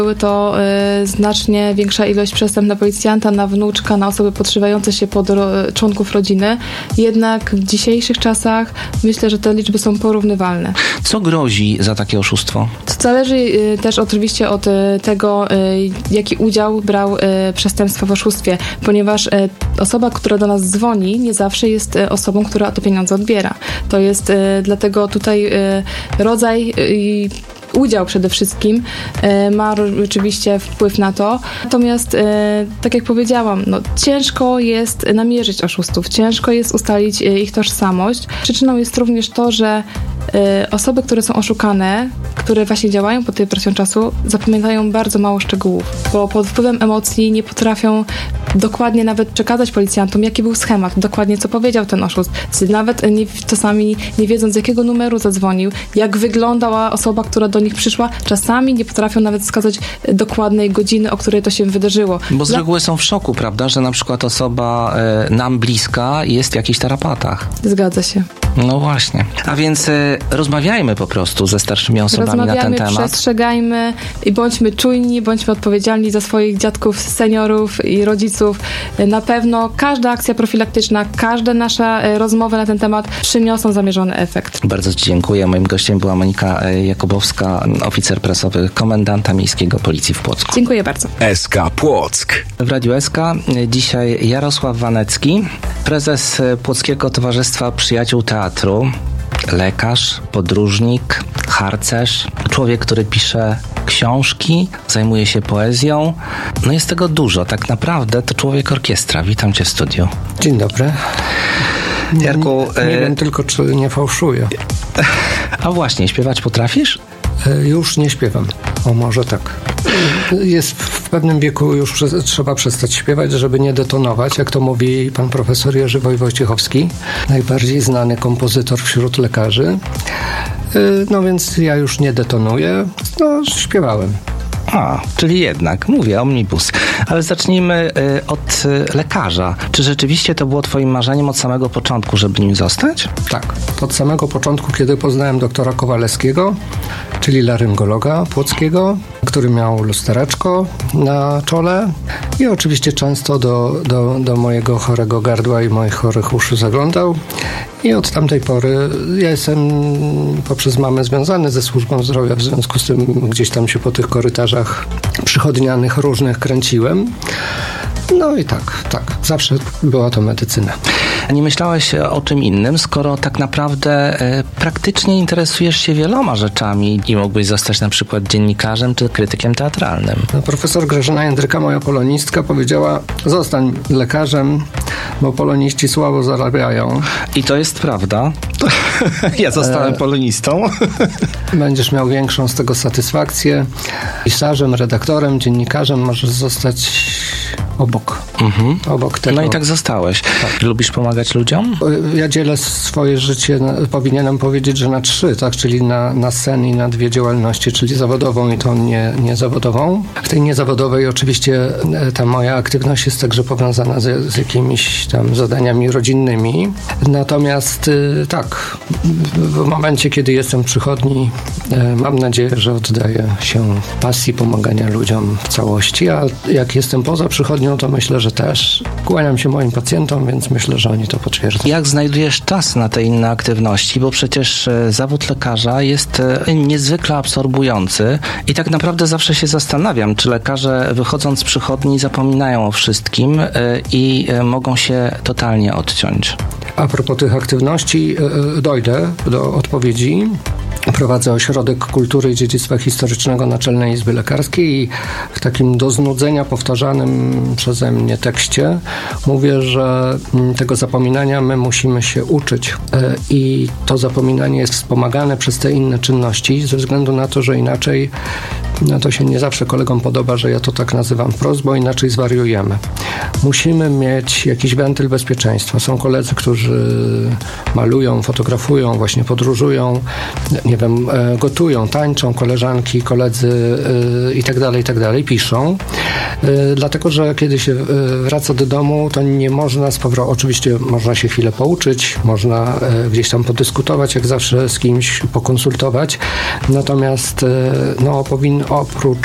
Były to znacznie większa ilość przestępstw na policjanta, na wnuczka, na osoby podszywające się pod członków rodziny. Jednak w dzisiejszych czasach myślę, że te liczby są porównywalne. Co grozi za takie oszustwo? To zależy też oczywiście od tego, jaki udział brał przestępstwo w oszustwie, ponieważ osoba, która do nas dzwoni, nie zawsze jest osobą, która to pieniądze odbiera. To jest dlatego tutaj rodzaj i udział przede wszystkim ma oczywiście wpływ na to. Natomiast, tak jak powiedziałam, ciężko jest namierzyć oszustów, ciężko jest ustalić ich tożsamość. Przyczyną jest również to, że osoby, które są oszukane, które właśnie działają pod tej presją czasu, zapamiętają bardzo mało szczegółów, bo pod wpływem emocji nie potrafią dokładnie nawet przekazać policjantom, jaki był schemat, dokładnie co powiedział ten oszust. Nawet czasami nie wiedząc, z jakiego numeru zadzwonił, jak wyglądała osoba, która do nich przyszła, czasami nie potrafią nawet wskazać dokładnej godziny, o której to się wydarzyło. Bo z reguły są w szoku, prawda, że na przykład osoba nam bliska jest w jakichś tarapatach. Zgadza się. No właśnie. A więc rozmawiajmy po prostu ze starszymi osobami na ten temat. Przestrzegajmy i bądźmy czujni, bądźmy odpowiedzialni za swoich dziadków, seniorów i rodziców. Na pewno każda akcja profilaktyczna, każda nasza rozmowa na ten temat przyniosą zamierzony efekt. Bardzo Ci dziękuję. Moim gościem była Monika Jakubowska, oficer prasowy komendanta miejskiego Policji w Płocku. Dziękuję bardzo. SK Płock. W Radiu SK dzisiaj Jarosław Wanecki, prezes Płockiego Towarzystwa Przyjaciół Teatru, lekarz, podróżnik, harcerz, człowiek, który pisze książki, zajmuje się poezją. No jest tego dużo. Tak naprawdę to człowiek orkiestra. Witam Cię w studiu. Dzień dobry. Jarku, nie wiem tylko, czy nie fałszuję. A właśnie, śpiewać potrafisz? Już nie śpiewam. O, może tak. W pewnym wieku już trzeba przestać śpiewać, żeby nie detonować, jak to mówi pan profesor Jerzy Wojciechowski, najbardziej znany kompozytor wśród lekarzy. No więc ja już nie detonuję. No, śpiewałem. Czyli jednak, mówię, omnibus. Ale zacznijmy od lekarza. Czy rzeczywiście to było Twoim marzeniem od samego początku, żeby nim zostać? Tak. Od samego początku, kiedy poznałem doktora Kowalewskiego, czyli laryngologa płockiego, który miał lustereczko na czole i oczywiście często do mojego chorego gardła i moich chorych uszu zaglądał. I od tamtej pory ja jestem poprzez mamę związany ze służbą zdrowia, w związku z tym gdzieś tam się po tych korytarzach przychodnianych różnych kręciłem. No i tak, zawsze była to medycyna. A nie myślałeś o czym innym, skoro tak naprawdę praktycznie interesujesz się wieloma rzeczami i mógłbyś zostać na przykład dziennikarzem czy krytykiem teatralnym? No, profesor Grażyna Jędryka, moja polonistka, powiedziała: zostań lekarzem, bo poloniści słabo zarabiają. I to jest prawda. Ja zostałem polonistą. Będziesz miał większą z tego satysfakcję. Pisarzem, redaktorem, dziennikarzem możesz zostać obok tego. No i tak zostałeś. Tak. Lubisz pomagać ludziom? Ja dzielę swoje życie, powinienem powiedzieć, że na 3, tak? Czyli na sen i na 2 działalności, czyli zawodową i tą niezawodową. W tej niezawodowej oczywiście ta moja aktywność jest także powiązana z jakimiś tam zadaniami rodzinnymi. Natomiast tak, w momencie, kiedy jestem w przychodni, mam nadzieję, że oddaję się pasji pomagania ludziom w całości, a jak jestem poza przychodnią, to myślę, że też. Kłaniam się moim pacjentom, więc myślę, że oni to potwierdzą. Jak znajdujesz czas na te inne aktywności? Bo przecież zawód lekarza jest niezwykle absorbujący i tak naprawdę zawsze się zastanawiam, czy lekarze wychodząc z przychodni zapominają o wszystkim i mogą się totalnie odciąć. A propos tych aktywności, dojdę do odpowiedzi. Prowadzę Ośrodek Kultury i Dziedzictwa Historycznego Naczelnej Izby Lekarskiej i w takim do znudzenia powtarzanym przeze mnie tekście mówię, że tego zapominania my musimy się uczyć i to zapominanie jest wspomagane przez te inne czynności ze względu na to, że inaczej to się nie zawsze kolegom podoba, że ja to tak nazywam wprost, bo inaczej zwariujemy. Musimy mieć jakiś wentyl bezpieczeństwa. Są koledzy, którzy malują, fotografują, właśnie podróżują, nie wiem, gotują, tańczą, koleżanki, koledzy i tak dalej, piszą. Dlatego, że kiedy się wraca do domu, to nie można oczywiście można się chwilę pouczyć, można gdzieś tam podyskutować, jak zawsze z kimś pokonsultować, natomiast oprócz